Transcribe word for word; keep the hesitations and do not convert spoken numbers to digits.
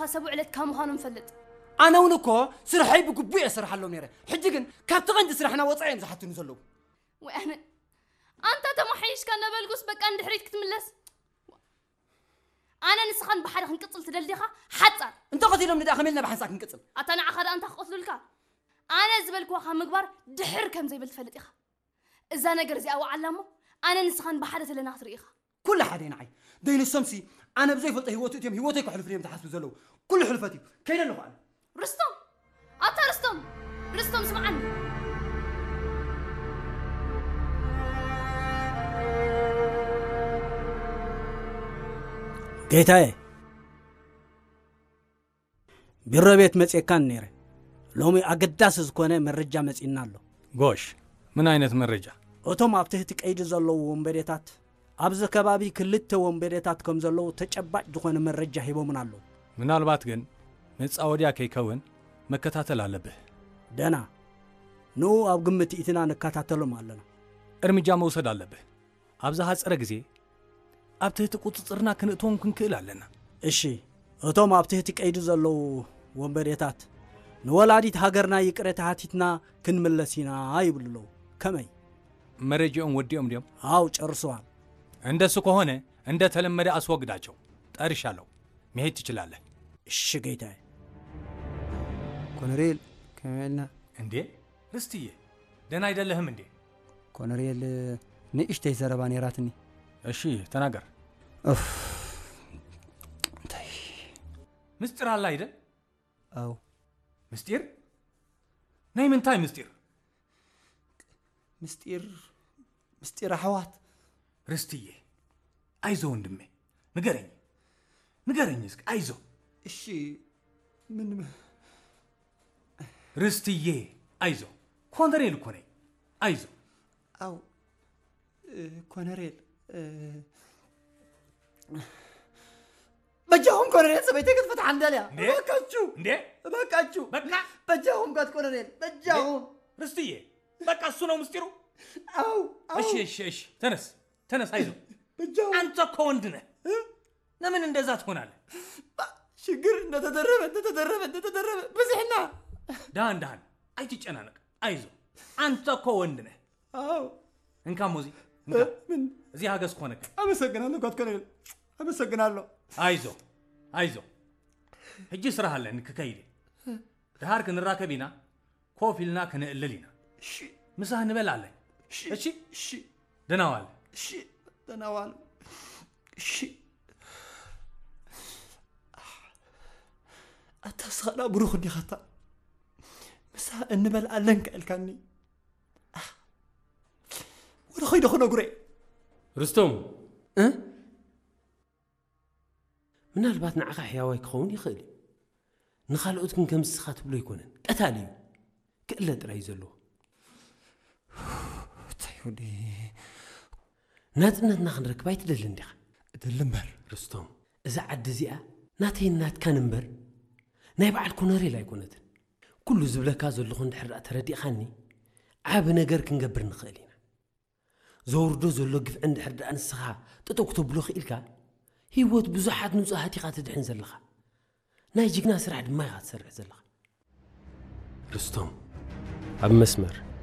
سبوع علت كم خانم فلت أنا ونكو سرحي بقبيع سرح اللهم نيره حجيجن كابتغن سرحنا وصعين زحتو نزلو وإحنا أنت تمحيش كان بلقوس بك عند حريت كتملس أنا نسخن بحر خنقصل تدلديخا حصر أنت قتي لهم نداء خميلنا بحنساك نقصل أتنا عخد أنت قتلوا لك أنا زبلكوا خا مقبر دحر كم زي بلتفلت إخا إذا نقر زي أو علمه أنا نسخن بحر تلنا إخا كل حد ينعي دين الشمسي أنا بزي فلت هيوتو تيم هيوتك وحلف ليهم تحسبوا زلو كل حلفتي كينا له قال رستم أتا رستم رستم سمعني ጌታዬ ቢሮ ቤት መጽካን ነረ ሎሚ አገዳስ ዝኮነ መረጃ መጽናሎ ጎሽ ምን አይነት መረጃ ኦቶም አብትህት ቀይድ ዘለው ወንበዴታት አብዘ ከባቢ ክልተ ወንበዴታት ከም ዘለው ተጨባጭ ዝኮነ መረጃ ሂቦምናሎ ምናልባት ግን መጻ ወዲያ ከይከውን መከታተል አለብህ ደና ኑ አብ ግምት ኢትና ነካታተሎም አለና እርምጃ መውሰድ አለብህ አብዛ ሐጽረ ጊዜ አብትህት ቁጥጥርና ክንእቶም ክንክል አለና እሺ ኦቶም አብትህት ቀይድ ዘለው ወንበዴታት ንወላዲት ሀገርና ይቅረታቲትና ክንመለሲና አይብልሎ ከመይ መረጃውን ወዲዮም ዲዮም አው ጨርሰዋል እንደሱ ከሆነ እንደ ተለመደ አስወግዳቸው ጠርሻለሁ መሄድ ትችላለህ እሺ ጌታዬ ኮሎኔል ከመልና እንዴ ርስትዬ ደና አይደለህም እንዴ ኮሎኔል ንእሽተይ ዘረባን የራትኒ እሺ ተናገር ኡፍ ታይ ምስጢር አለ አይደል አው ምስጢር ናይ ምንታይ ምስጢር ምስጢር ምስጢር አህዋት ርስትዬ አይዞ ወንድሜ ንገረኝ ንገረኝ እስኪ አይዞ እሺ ምን ርስትዬ አይዞ ኮሎኔል እኮ ነኝ አይዞ አው ኮሎኔል በጃውን ኮሎኔል ሰበይተ ከተፈታ አንደሊያ በቃችሁ እንዴ በቃችሁ በቃ በጃውን ጋር ኮሎኔል በጃው ርስትዬ በቃ እሱ ነው ምስጢሩ አው እሺ እሺ እሺ ተነስ ተነስ አይዞ በጃው አንተ እኮ ወንድ ነህ ለምን እንደዛ ትሆናለህ ችግር እንደተደረበ እንደተደረበ እንደተደረበ በዚህና ዳን ዳን አይትጨናነቅ አይዞ አንተ እኮ ወንድ ነህ አው እንካ ሙዚ እንካ ምን እዚህ ሀገስ ኮነክ አመሰግናለሁ ኮሎኔል አመሰግናለሁ አይዞ አይዞ እጂ ስራሃለን ከከይደ ዳር ከንራከቢና ኮፊልና ከነእልሊና እሺ ምሳህ እንበላለን እሺ እሺ ደናዋል እሺ ደናዋል እሺ አታስኸላ ብሩኽ ዲኸታ ምሳህ እንበላለን ከልካኒ ወደ ኸይደ ኸነጉሬ رستم እ ምናልባት ንዓኻ ሕያዋይ ክኸውን ይኽእል ንኻልኦት ግን ከም ስኻ ትብሎ ይኮነን ቀታሊ እዩ ክእለ ጥራይ ዘለዎ ታይሁዲ ናጽነትና ክንረክብ ኣይትደልን ዲኻ እድል እምበር ርስቶም እዛ ዓዲ እዚኣ ናተይን ናትካን እምበር ናይ በዓል ኮሎኔል ኣይኮነትን ኩሉ ዝብለካ ዘለኹ እንድሕር ተረዲእኻኒ ዓብ ነገር ክንገብር ንኽእል ኢና ዘውርዶ ዘሎ ግፍዕ እንድሕር ደኣ ንስኻ ጥጦ ክትብሎ ኽኢልካ ህይወት ብዙሓት ንጹሃት ኢኻ ትድሕን ዘለኻ ናይ ጅግና ስራሕ ድማ ኢኻ ትሰርሕ ዘለኻ ርስቶም ኣብ መስመር